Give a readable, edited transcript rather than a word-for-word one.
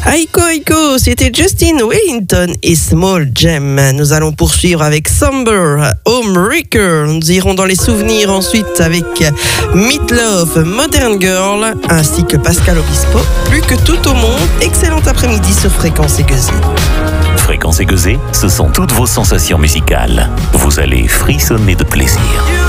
Aiko Aiko, c'était Justin Wellington et Small Jam. Nous allons poursuivre avec Somber, Homewrecker. Nous irons dans les souvenirs ensuite avec Meatloaf, Modern Girl, ainsi que Pascal Obispo. Plus que tout au monde, excellent après-midi sur Fréquence Aiguisée. Fréquence Aiguisée, ce sont toutes vos sensations musicales. Vous allez frissonner de plaisir.